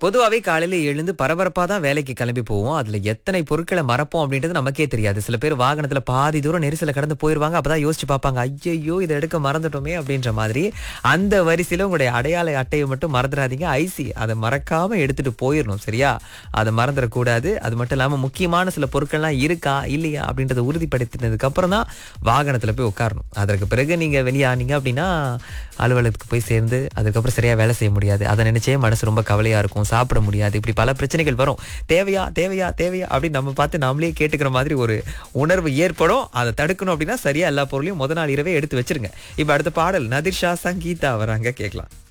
பொதுவாவே காலையில எழுந்து பரபரப்பா தான் வேலைக்கு கிளம்பி போவோம். அதுல எத்தனை பொருட்களை மறப்போம் அப்படின்றது நமக்கே தெரியாது. சில பேர் வாகனத்துல பாதி தூரம் நெரிசல கடந்து போயிருவாங்க. அப்பதான் யோசிச்சு பார்ப்பாங்க, ஐயையோ இதை எடுக்க மறந்துட்டோமே அப்படின்ற மாதிரி. அந்த வரிசையில உங்களுடைய அடையாள அட்டையை மட்டும் மறந்துடாதீங்க. ஐசி அதை மறக்காம எடுத்துட்டு போயிடணும். சரியா? அதை மறந்துடக்கூடாது. அது மட்டும் இல்லாம முக்கியமான சில பொருட்கள்லாம் இருக்கா இல்லையா அப்படின்றத உறுதிப்படுத்தினதுக்கு அப்புறம் தான் வாகனத்துல போய் உட்காரணும். அதற்கு பிறகு நீங்க வெளியானீங்க அப்படின்னா அலுவலகத்துக்கு போய் சேர்ந்து அதுக்கப்புறம் சரியா வேலை செய்ய முடியாது. அதை நினைச்சே மனசு ரொம்ப கவலையா இருக்கும். சாப்பிட முடியாது. இப்படி பல பிரச்சனைகள் வரும். தேவையா தேவையா தேவையா அப்படின்னு நம்ம பார்த்து நாமளே கேட்டுக்கிற மாதிரி ஒரு உணர்வு ஏற்படும். அதை தடுக்கணும் அப்படின்னா சரியா எல்லா பொருளையும் முத நாள் இரவே எடுத்து வச்சிருங்க. இப்ப அடுத்த பாடல் நதிர்ஷா சங்கீதா வராங்க, கேட்கலாம்.